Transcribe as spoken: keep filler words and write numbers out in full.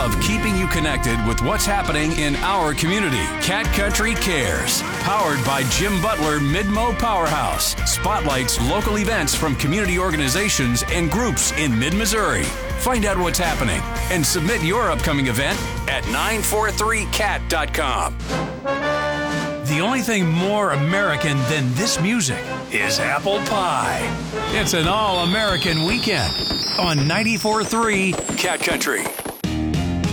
love keeping you connected with what's happening in our community. Cat Country Cares, powered by Jim Butler Mid-Mo Powerhouse, spotlights local events from community organizations and groups in mid-Missouri. Find out what's happening and submit your upcoming event at nine four three cat dot com. The only thing more American than this music is apple pie. It's an all-American weekend on ninety-four point three Cat Country.